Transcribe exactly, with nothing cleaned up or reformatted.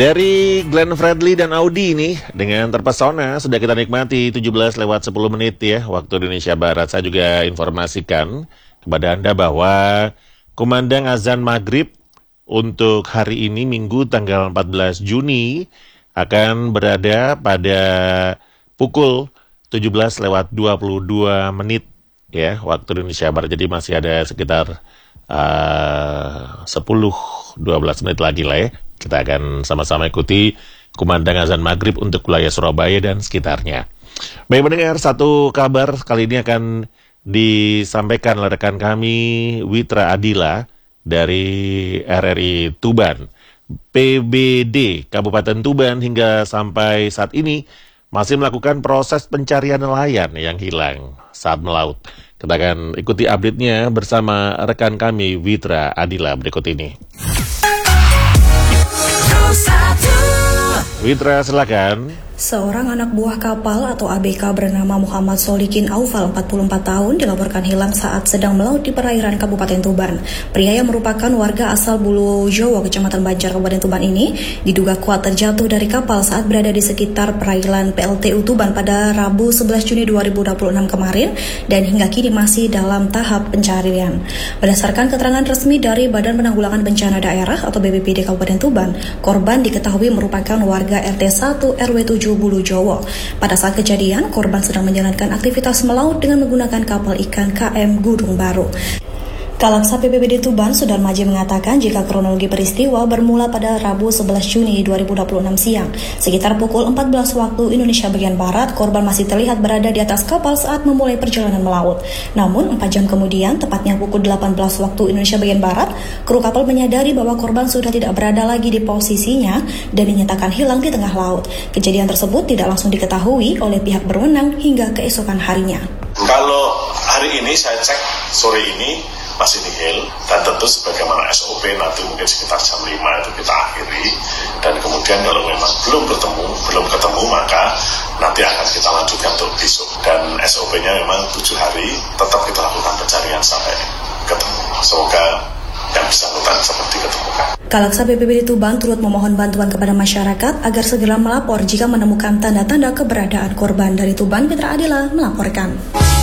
Dari Glenn Fredly dan Audi nih, dengan terpesona sudah kita nikmati tujuh belas lewat sepuluh menit ya, waktu Indonesia Barat. Saya juga informasikan kepada Anda bahwa kumandang azan maghrib untuk hari ini Minggu tanggal empat belas Juni akan berada pada pukul tujuh belas lewat dua puluh dua menit ya, waktu Indonesia Barat. Jadi masih ada sekitar uh, sepuluh dua belas menit lagi lah ya. Kita akan sama-sama ikuti kumandang azan maghrib untuk wilayah Surabaya dan sekitarnya. Baik mendengar, satu kabar kali ini akan disampaikan oleh rekan kami Witra Adila dari R R I Tuban. P B D Kabupaten Tuban hingga sampai saat ini masih melakukan proses pencarian nelayan yang hilang saat melaut. Kita akan ikuti update-nya bersama rekan kami Witra Adila berikut ini. Witra, silakan. Seorang anak buah kapal atau A B K bernama Muhammad Solikin Aufal, empat puluh empat tahun, dilaporkan hilang saat sedang melaut di perairan Kabupaten Tuban. Pria yang merupakan warga asal Bulu Jowo, Kecamatan Banjar, Kabupaten Tuban ini diduga kuat terjatuh dari kapal saat berada di sekitar perairan P L T U Tuban pada Rabu sebelas Juni dua ribu dua puluh enam kemarin dan hingga kini masih dalam tahap pencarian. Berdasarkan keterangan resmi dari Badan Penanggulangan Bencana Daerah atau B P B D Kabupaten Tuban, korban diketahui merupakan warga R T satu R W tujuh Bulu Jowo. Pada saat kejadian, korban sedang menjalankan aktivitas melaut dengan menggunakan kapal ikan K M Gudung Baru. Kalaksa B P B D Tuban, Sudarmaji, mengatakan jika kronologi peristiwa bermula pada Rabu sebelas Juni dua ribu dua puluh enam siang. Sekitar pukul empat belas waktu Indonesia bagian Barat, korban masih terlihat berada di atas kapal saat memulai perjalanan melaut. Namun, empat jam kemudian, tepatnya pukul delapan belas waktu Indonesia bagian Barat, kru kapal menyadari bahwa korban sudah tidak berada lagi di posisinya dan dinyatakan hilang di tengah laut. Kejadian tersebut tidak langsung diketahui oleh pihak berwenang hingga keesokan harinya. Kalau hari ini saya cek sore ini masih nihil, dan tentu sebagaimana S O P nanti mungkin sekitar jam lima itu kita akhiri, dan kemudian kalau memang belum bertemu, belum ketemu maka nanti akan kita lanjutkan untuk besok, dan S O P-nya memang tujuh hari tetap kita lakukan pencarian sampai ketemu. Semoga yang bersangkutan seperti ketemukan. Kalaksa B P B D Tuban turut memohon bantuan kepada masyarakat agar segera melapor jika menemukan tanda-tanda keberadaan korban. Dari Tuban, Witra Adila melaporkan.